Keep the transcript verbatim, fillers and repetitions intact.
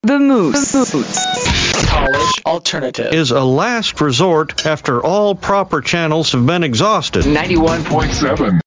The Moose. College Alternative is a last resort after all proper channels have been exhausted. ninety-one point seven